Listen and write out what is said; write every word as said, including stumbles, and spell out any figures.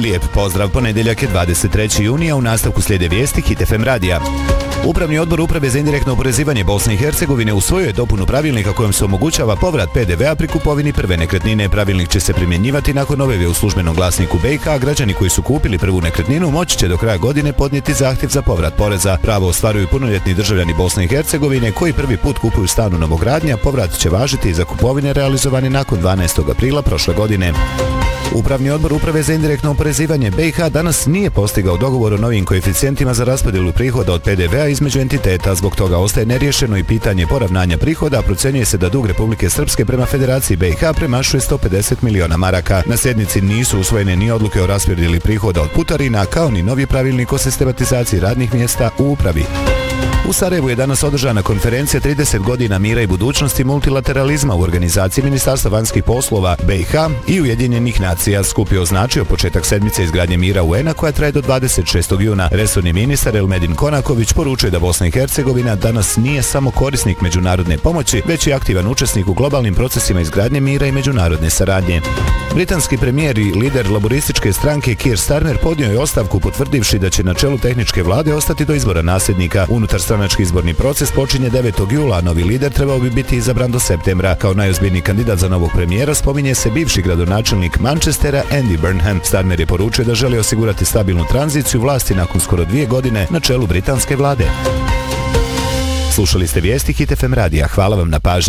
Lijep pozdrav, ponedjeljak je dvadeset trećeg junija, u nastavku slijede vijesti Hit F M radija. Upravni odbor Uprave za indirektno oporezivanje Bosne i Hercegovine usvojio je dopunu pravilnika kojom se omogućava povrat P D V-a pri kupovini prve nekretnine. Pravilnik će se primjenjivati nakon objave u službenom glasniku B i H, a građani koji su kupili prvu nekretninu moći će do kraja godine podnijeti zahtjev za povrat poreza. Pravo ostvaruju punoljetni državljani Bosne i Hercegovine koji prvi put kupuju stan u novogradnji, a povrat će važiti i za kupovine realizovane nakon dvanaestog aprila prošle godine. Upravni odbor Uprave za indirektno oporezivanje B i H danas nije postigao dogovor o novim koeficijentima za raspodjelu prihoda od P D V-a između entiteta, zbog toga ostaje neriješeno i pitanje poravnanja prihoda, a procjenjuje se da dug Republike Srpske prema Federaciji B i H premašuje sto pedeset miliona maraka. Na sjednici nisu usvojene ni odluke o raspodjeli prihoda od putarina, kao ni novi pravilnik o sistematizaciji radnih mjesta u upravi. U Sarajevu je danas održana konferencija trideset godina mira i budućnosti multilateralizma u organizaciji Ministarstva vanjskih poslova B i H i Ujedinjenih nacija. Skup je označio početak sedmice izgradnje mira U N a koja traje do dvadeset šestog juna. Resorni ministar Elmedin Konaković poručuje da Bosna i Hercegovina danas nije samo korisnik međunarodne pomoći, već i aktivan učesnik u globalnim procesima izgradnje mira i međunarodne saradnje. Britanski premijer i lider laborističke stranke Keir Starmer podnio je ostavku potvrdivši da će na čelu tehničke vlade ostati do izbora nasljednika. Unutar stranački izborni proces počinje devetog jula, a novi lider trebao bi biti izabran do septembra. Kao najozbiljniji kandidat za novog premijera spominje se bivši gradonačelnik Manchestera Andy Burnham. Starmer je poručio da želi osigurati stabilnu tranziciju vlasti nakon skoro dvije godine na čelu britanske vlade. Slušali ste vijesti Hit F M radija. Hvala vam na pažnji.